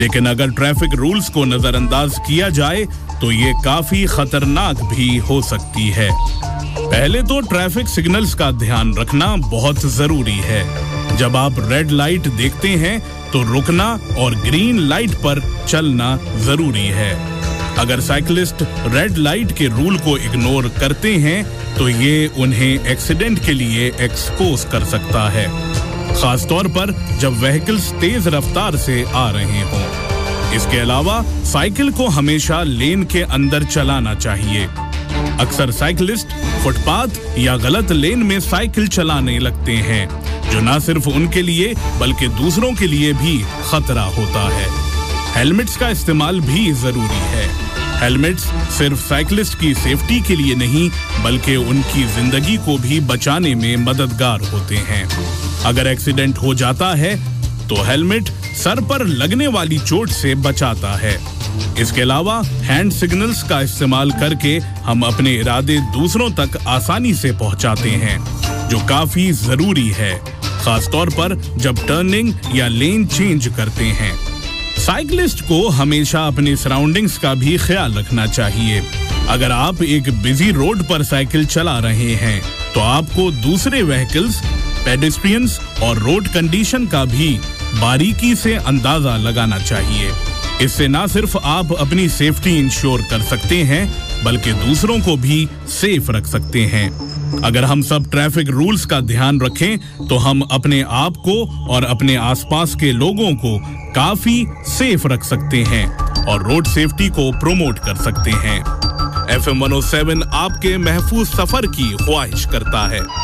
लेकिन अगर traffic rules को नजरअंदाज किया जाए तो ये काफी खतरनाक भी हो सकती है। पहले तो ट्रैफिक सिग्नल्स का ध्यान रखना बहुत जरूरी है। जब आप रेड लाइट देखते हैं तो रुकना और ग्रीन लाइट पर चलना जरूरी है। अगर साइकिलिस्ट रेड लाइट के रूल को इग्नोर करते हैं तो ये उन्हें एक्सीडेंट के लिए एक्सपोज कर सकता है, खासतौर पर जब व्हीकल्स तेज रफ्तार से आ रहे हों। इसके अलावा साइकिल को हमेशा लेन के अंदर चलाना चाहिए। अक्सर साइकिलिस्ट फुटपाथ या गलत लेन में साइकिल चलाने लगते हैं, जो न सिर्फ उनके लिए बल्कि दूसरों के लिए भी खतरा होता है। हेलमेट्स का इस्तेमाल भी जरूरी है। हेलमेट्स सिर्फ साइकिलिस्ट की सेफ्टी के लिए नहीं बल्कि उनकी जिंदगी को भी बचाने में मददगार होते हैं। अगर एक्सीडेंट हो जाता है तो हेलमेट सर पर लगने वाली चोट से बचाता है। इसके अलावा हैंड सिग्नल्स का इस्तेमाल करके हम अपने इरादे दूसरों तक आसानी से पहुंचाते हैं, जो काफी जरूरी है, खासतौर पर जब टर्निंग या लेन चेंज करते हैं। साइकिलिस्ट को हमेशा अपने सराउंडिंग्स का भी ख्याल रखना चाहिए। अगर आप एक बिजी रोड पर साइकिल चला रहे हैं तो आपको दूसरे व्हीकल्स, पेडेस्ट्रियंस और रोड कंडीशन का भी बारीकी से अंदाजा लगाना चाहिए। इससे न सिर्फ आप अपनी सेफ्टी इंश्योर कर सकते हैं बल्कि दूसरों को भी सेफ रख सकते हैं। अगर हम सब ट्रैफिक रूल्स का ध्यान रखें तो हम अपने आप को और अपने आसपास के लोगों को काफी सेफ रख सकते हैं और रोड सेफ्टी को प्रमोट कर सकते हैं। FM 107 आपके महफूज सफर की ख्वाहिश करता है।